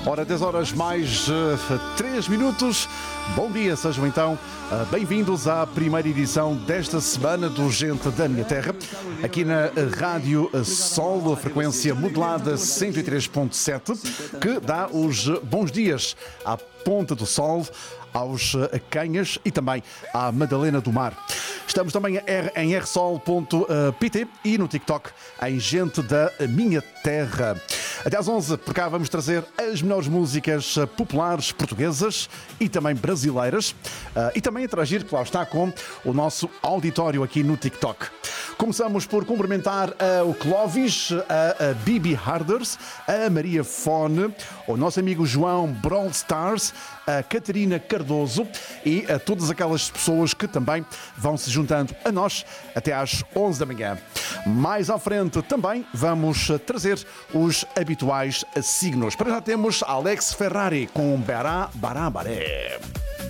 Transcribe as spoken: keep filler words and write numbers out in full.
Ora, dez horas mais uh, três minutos. Bom dia, sejam então uh, bem-vindos à primeira edição desta semana do Gente da Minha Terra, aqui na Rádio Sol, a frequência modulada cento e três ponto sete, que dá os bons dias à Ponta do Sol, aos Canhas e também à Madalena do Mar. Estamos também em r sol ponto p t e no TikTok em Gente da Minha Terra. Até às onze, por cá vamos trazer as melhores músicas populares portuguesas e também brasileiras, e também interagir, claro está, com o nosso auditório aqui no TikTok. Começamos por cumprimentar o Clóvis, a Bibi Harders, a Maria Fone, o nosso amigo João Brawl Stars, a Catarina Cardoso e a todas aquelas pessoas que também vão se juntando a nós até às onze da manhã. Mais à frente também vamos trazer os habituais signos. Para já temos Alex Ferrari com Bará Bará Baré.